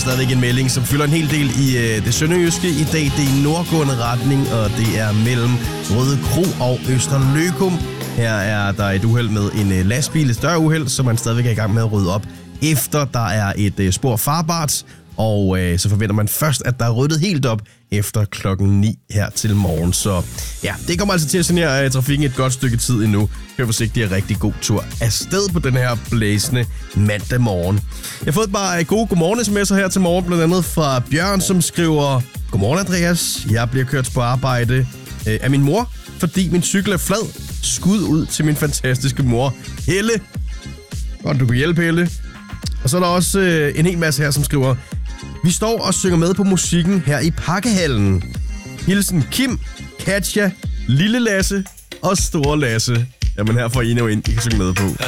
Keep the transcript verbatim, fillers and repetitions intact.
stadigvæk en melding, som fylder en hel del i øh, det sønderjyske i dag. Det er i nordgående retning, og det er mellem Røde Kro og Østerløkum. Her er der et uheld med en øh, lastbil, et større uheld, som man stadigvæk er i gang med at rydde op, efter der er et øh, spor farbart. Og øh, så forventer man først, at der er ryddet helt op efter klokken ni her til morgen. Så ja, det kommer altså til at genere øh, trafikken et godt stykke tid endnu. Kør forsigtigt og rigtig god tur afsted på den her blæsende mandag morgen. Jeg har fået et par øh, gode godmorgen-sms'er her til morgen, blandt andet fra Bjørn, som skriver: Godmorgen Andreas, jeg bliver kørt på arbejde øh, af min mor, fordi min cykel er flad. Skud ud til min fantastiske mor, Helle. Godt, du kan hjælpe, Helle. Og så er der også øh, en hel masse her, som skriver: Vi står og synger med på musikken her i Pakkehallen. Hilsen Kim, Katja, Lille Lasse og Store Lasse. Jamen her får I endnu en, I kan synge med på.